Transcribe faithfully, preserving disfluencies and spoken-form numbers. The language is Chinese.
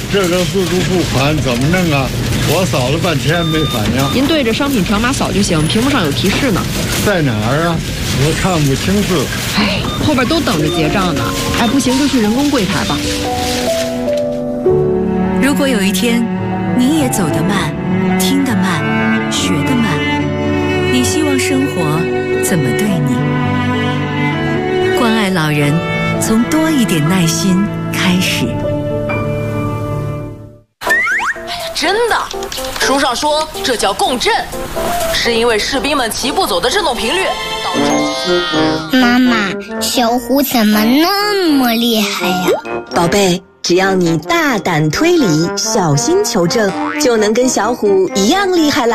这个自助付款怎么弄啊？我扫了半天没反应。 您对着商品条码扫就行，屏幕上有提示呢。 在哪儿啊？我看不清字。 哎，后边都等着结账呢。哎，不行就去人工柜台吧。 如果有一天你也走得慢，听得慢，学得慢，你希望生活怎么对你？关爱老人，从多一点耐心开始。 真的，书上说这叫共振，是因为士兵们齐步走的振动频率导致。 妈妈，小虎怎么那么厉害呀？ 宝贝，只要你大胆推理，小心求证，就能跟小虎一样厉害啦。